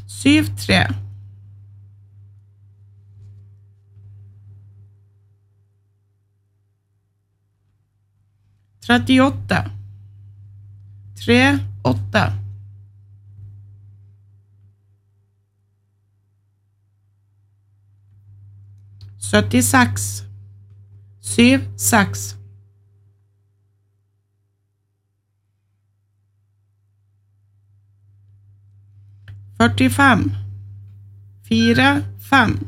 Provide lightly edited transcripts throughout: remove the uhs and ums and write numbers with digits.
7-3. 38. 3-8. 76. 7-6. 45. 4-5.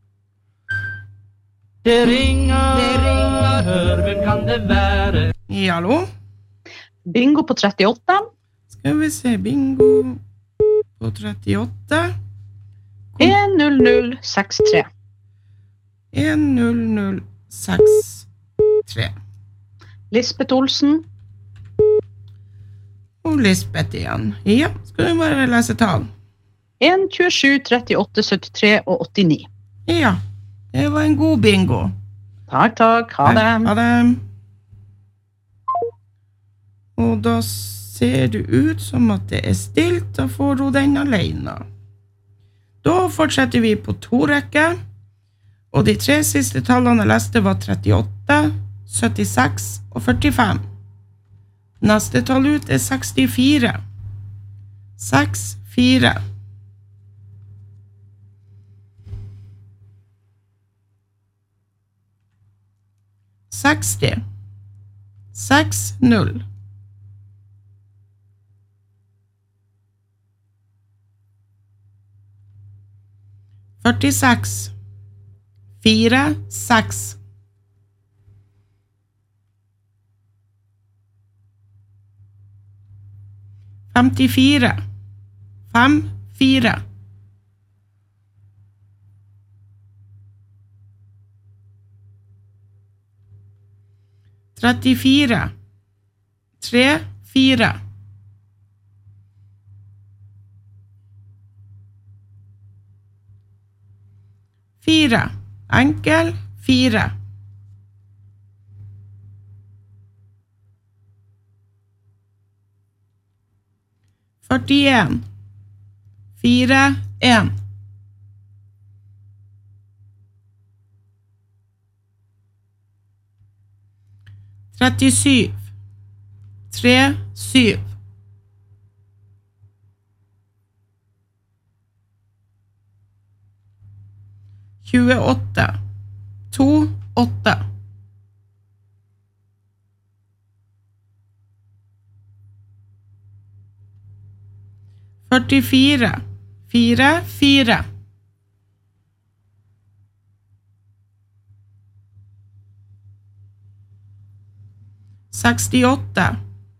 Det ringer, hør, hvem kan det være? Ja, hallo? Bingo på 38. Skal vi se, bingo på 38. 10063. 10063. Lisbeth Olsen. Og Lisbeth igjen. Ja, skal du bare lese tall? 1, 27, 38, 73 og 89. Ja, det var en god bingo. Takk. Ha det. Ha det. Og da ser det ut som at det er stilt, da får hun den alene. Da fortsetter vi på 2 rekker, og de 3 siste tallene jeg leste var 38, 76 og 45. Neste tall ut er 64. 6-4. 60. 6-0. 46. 4-6. 54. 5-4. 34. 3-4. 4. Enkel 4. 41. 4-1. 37. 3-7. 28. 2-8. 44. 4-4. 68.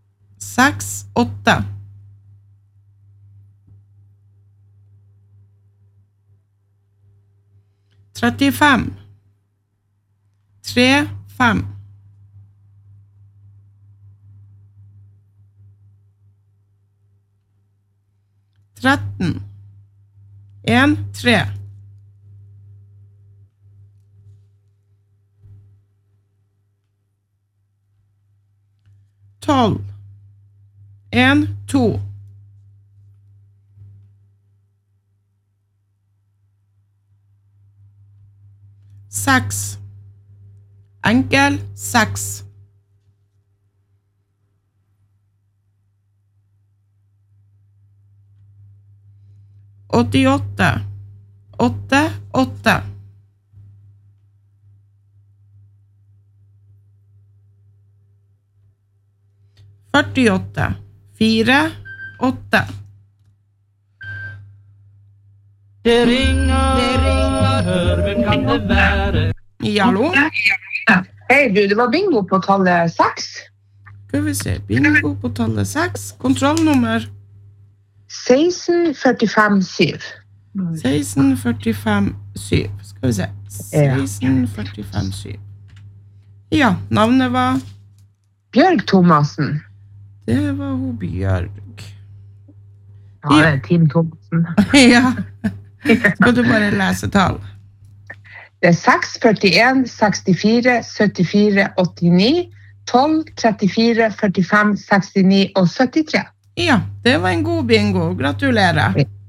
6-8. 35. 3-5. 13. 1-3. 12. 1-2. 6. Enkel 6. 88. 8-8. 48. 4-8. Det ringer, hør, hvem kan det være? Ja, hallo? Hei du, det var bingo på tallet 6. Skal vi se, bingo på tallet 6. Kontrollnummer 1645-7. 1645-7. Skal vi se, 1645-7. Ja, navnet var? Bjørg Thomassen. Det var hun Bjørg. Ja, det er Team Thomassen. Ja, skal du bare lese tall? Det er 6, 41, 64, 74, 89, 12, 34, 45, 69 og 73. Ja, det var en god bingo. Gratulerer.